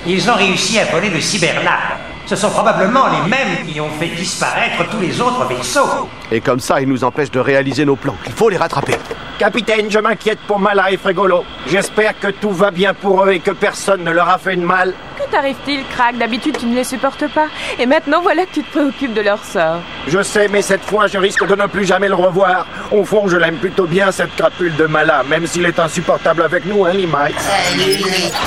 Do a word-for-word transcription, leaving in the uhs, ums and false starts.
Ils ont réussi à voler le Cyberlab. Ce sont probablement les mêmes qui ont fait disparaître tous les autres vaisseaux. Et comme ça, ils nous empêchent de réaliser nos plans. Il faut les rattraper. Capitaine, je m'inquiète pour Mala et Frégolo. J'espère que tout va bien pour eux et que personne ne leur a fait de mal. Que t'arrive-t-il, Crack? D'habitude, tu ne les supportes pas. Et maintenant, voilà que tu te préoccupes de leur sort. Je sais, mais cette fois, je risque de ne plus jamais le revoir. Au fond, je l'aime plutôt bien, cette crapule de Mala, même s'il est insupportable avec nous, hein, Limite. Salut les